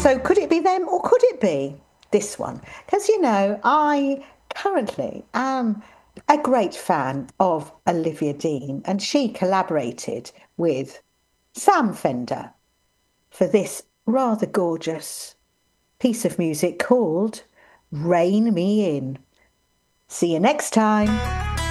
So could it be them or could it be this one? Because, I currently am a great fan of Olivia Dean, and she collaborated with Sam Fender for this rather gorgeous piece of music called Rain Me In. See you next time.